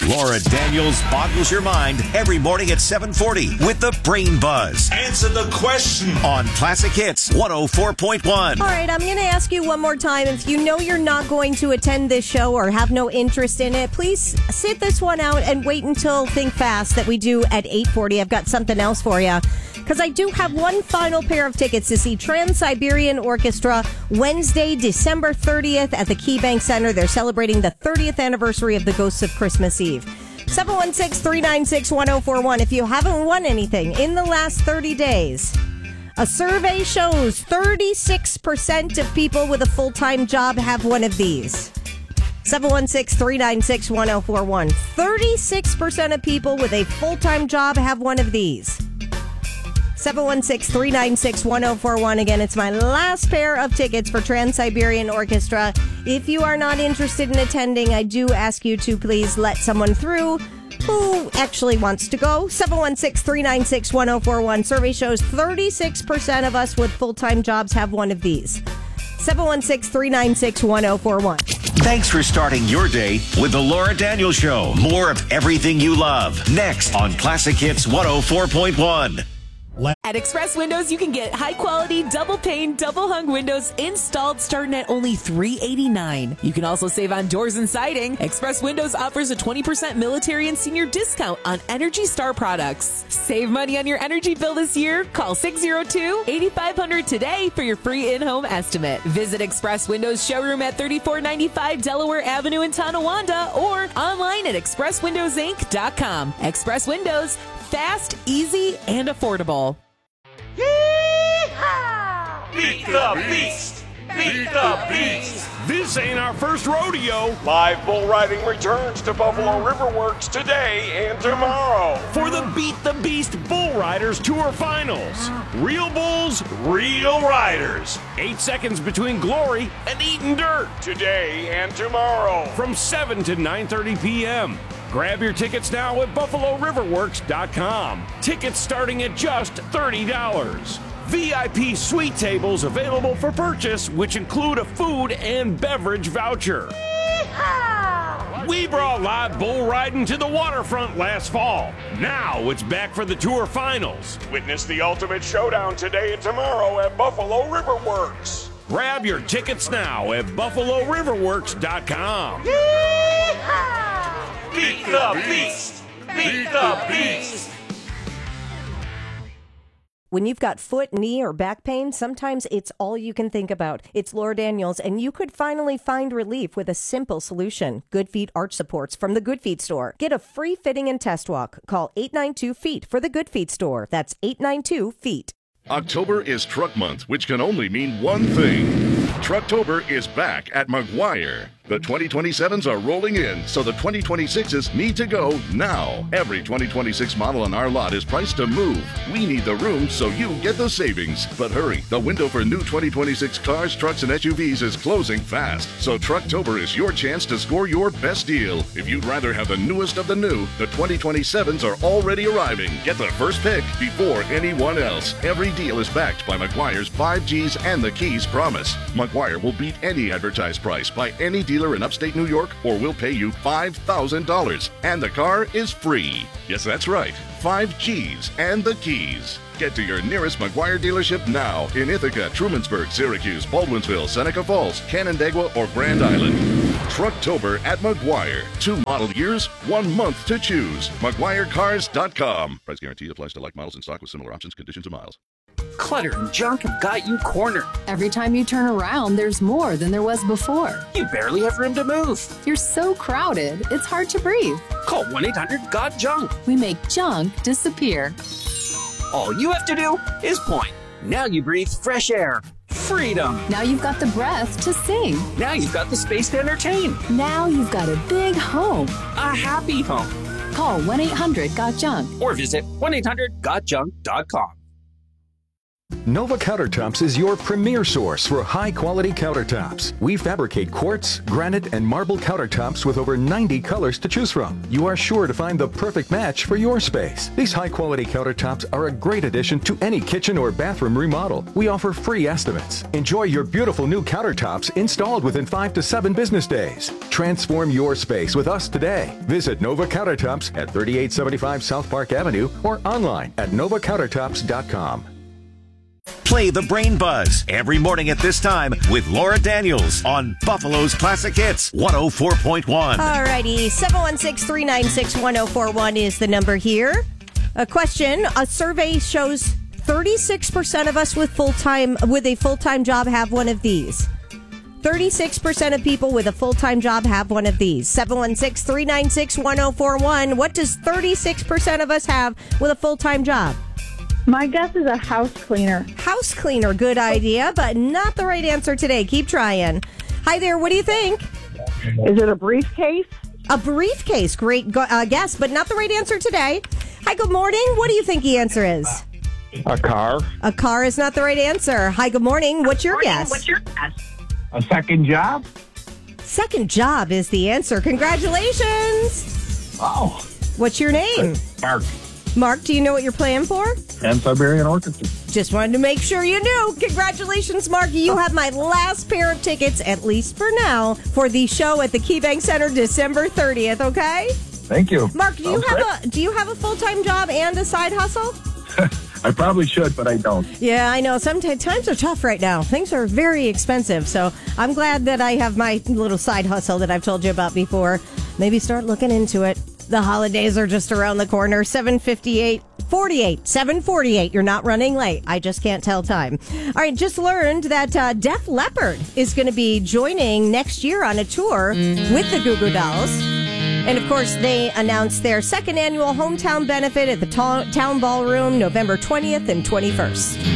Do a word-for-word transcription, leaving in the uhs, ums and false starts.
Laura Daniels boggles your mind every morning at seven forty with the Brain Buzz. Answer the question on Classic Hits one oh four point one. All right, I'm going to ask you one more time. If you know you're not going to attend this show or have no interest in it, please sit this one out and wait until Think Fast that we do at eight forty. I've got something else for you. Because I do have one final pair of tickets to see Trans-Siberian Orchestra Wednesday, December thirtieth at the KeyBank Center. They're celebrating the thirtieth anniversary of the Ghosts of Christmas Eve. seven one six, three nine six, one oh four one. If you haven't won anything in the last thirty days, a survey shows thirty-six percent of people with a full-time job have one of these. seven one six, three nine six, one oh four one. thirty-six percent of people with a full-time job have one of these. seven one six, three nine six, one oh four one. Again, it's my last pair of tickets for Trans-Siberian Orchestra. If you are not interested in attending, I do ask you to please let someone through who actually wants to go. seven one six, three nine six, one oh four one. Survey shows thirty-six percent of us with full-time jobs have one of these. seven one six, three nine six, one oh four one. Thanks for starting your day with the Laura Daniels Show. More of everything you love next on Classic Hits one oh four point one. At Express Windows, you can get high-quality, double-pane, double-hung windows installed starting at only three hundred eighty-nine dollars. You can also save on doors and siding. Express Windows offers a twenty percent military and senior discount on Energy Star products. Save money on your energy bill this year. Call six oh two, eight five hundred today for your free in-home estimate. Visit Express Windows showroom at thirty-four ninety-five Delaware Avenue in Tonawanda or online at express windows inc dot com. Express Windows, fast, easy, and affordable. Yeehaw! Beat the beast! Beat the beast! This ain't our first rodeo. Live bull riding returns to Buffalo River Works today and tomorrow For the Beat the Beast Bull Riders Tour Finals. Real bulls, real riders. Eight seconds between glory and eating dirt. today and tomorrow. From seven to nine thirty p.m. Grab your tickets now at buffalo river works dot com. Tickets starting at just thirty dollars. V I P suite tables available for purchase, which include a food and beverage voucher. Yeehaw! We brought live bull riding to the waterfront last fall. Now it's back for the tour finals. Witness the ultimate showdown today and tomorrow at Buffalo River Works. Grab your tickets now at buffalo river works dot com. Yeehaw! Beat the beast! Beat the beast! When you've got foot, knee, or back pain, sometimes it's all you can think about. It's Laura Daniels, and you could finally find relief with a simple solution. Good Feet Arch Supports from the Good Feet Store. Get a free fitting and test walk. Call eight nine two feet for the Good Feet Store. That's eight nine two feet. October is Truck Month, which can only mean one thing. Trucktober is back at Maguire. The twenty twenty-sevens are rolling in, so the twenty twenty-sixes need to go now. Every twenty twenty-six model on our lot is priced to move. We need the room, so you get the savings. But hurry, the window for new twenty twenty-six cars, trucks, and S U Vs is closing fast. So Trucktober is your chance to score your best deal. If you'd rather have the newest of the new, the twenty twenty-sevens are already arriving. Get the first pick before anyone else. Every deal is backed by Maguire's five G's and the Keys promise. Maguire will beat any advertised price by any dealer in upstate New York, or we'll pay you five thousand dollars. And the car is free. Yes, that's right. five G's and the Keys. Get to your nearest Maguire dealership now in Ithaca, Trumansburg, Syracuse, Baldwinsville, Seneca Falls, Canandaigua, or Grand Island. Trucktober at Maguire. Two model years, one month to choose. Maguire Cars dot com. Price guarantee applies to like models in stock with similar options, conditions, and miles. Clutter and junk have got you cornered. Every time you turn around, there's more than there was before. You barely have room to move. You're so crowded, it's hard to breathe. Call one eight hundred got junk. We make junk disappear. All you have to do is point. Now you breathe fresh air. Freedom. Now you've got the breath to sing. Now you've got the space to entertain. Now you've got a big home. A happy home. Call one eight hundred got junk. Or visit one eight hundred got junk dot com. Nova Countertops is your premier source for high-quality countertops. We fabricate quartz, granite, and marble countertops with over ninety colors to choose from. You are sure to find the perfect match for your space. These high-quality countertops are a great addition to any kitchen or bathroom remodel. We offer free estimates. Enjoy your beautiful new countertops installed within five to seven business days. Transform your space with us today. Visit Nova Countertops at thirty-eight seventy-five South Park Avenue or online at nova countertops dot com. Play the Brain Buzz every morning at this time with Laura Daniels on Buffalo's Classic Hits one oh four point one. All righty, seven one six, three nine six, one oh four one is the number here. A question, a survey shows thirty-six percent of us with full-time with a full-time job have one of these. thirty-six percent of people with a full-time job have one of these. seven one six, three nine six, one oh four one. What does thirty-six percent of us have with a full-time job? My guess is a house cleaner. House cleaner, good idea, but not the right answer today. Keep trying. Hi there, what do you think? Is it a briefcase? A briefcase, great go- uh, guess, but not the right answer today. Hi, good morning. What do you think the answer is? A car. A car is not the right answer. Hi, good morning. What's your morning. guess? What's your guess? A second job. Second job is the answer. Congratulations. Oh. What's your name? Mark. Mark, do you know what you're playing for? And Siberian Orchestra. Just wanted to make sure you knew. Congratulations, Mark. You have my last pair of tickets, at least for now, for the show at the KeyBank Center December thirtieth, okay? Thank you. Mark, do you Sounds have a do you have a full-time job and a side hustle? I probably should, but I don't. Yeah, I know. Sometimes times are tough right now. Things are very expensive. So I'm glad that I have my little side hustle that I've told you about before. Maybe start looking into it. The holidays are just around the corner. seven fifty-eight, forty-eight, seven forty-eight. You're not running late. I just can't tell time. All right, just learned that uh, Def Leppard is going to be joining next year on a tour mm-hmm. with the Goo Goo Dolls. And, of course, they announced their second annual hometown benefit at the ta- Town Ballroom November twentieth and twenty-first.